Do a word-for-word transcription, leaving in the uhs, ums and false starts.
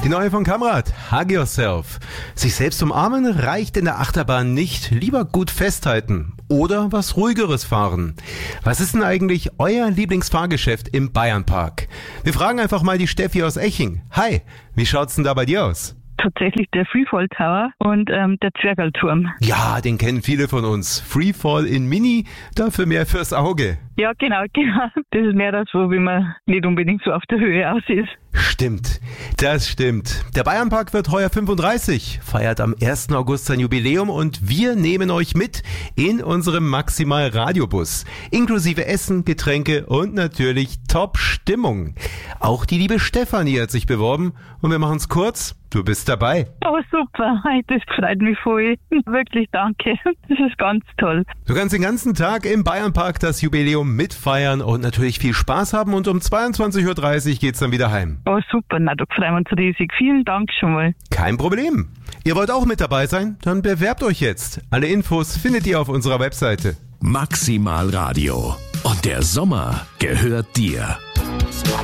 neue von Kamrat, Hug Yourself. Sich selbst umarmen reicht in der Achterbahn nicht. Lieber gut festhalten oder was Ruhigeres fahren. Was ist denn eigentlich euer Lieblingsfahrgeschäft im Bayernpark? Wir fragen einfach mal die Steffi aus Eching. Hi, wie schaut's denn da bei dir aus? Tatsächlich der Freefall Tower und ähm, der Zwergalturm. Ja, den kennen viele von uns. Freefall in Mini, dafür mehr fürs Auge. Ja, genau, genau. Das ist mehr das, wo wie man nicht unbedingt so auf der Höhe aus ist. Stimmt, das stimmt. Der Bayernpark wird heuer fünfunddreißig, feiert am ersten August sein Jubiläum und wir nehmen euch mit in unserem Maximal-Radiobus. Inklusive Essen, Getränke und natürlich Top-Stimmung. Auch die liebe Stefanie hat sich beworben und wir machen es kurz. Du bist dabei. Oh, super. Das freut mich voll. Wirklich danke. Das ist ganz toll. Du kannst den ganzen Tag im Bayernpark das Jubiläum mitfeiern und natürlich viel Spaß haben und um zweiundzwanzig Uhr dreißig geht's dann wieder heim. Oh, super. Na, da freuen wir uns riesig. Vielen Dank schon mal. Kein Problem. Ihr wollt auch mit dabei sein? Dann bewerbt euch jetzt. Alle Infos findet ihr auf unserer Webseite. Maximal Radio. Und der Sommer gehört dir.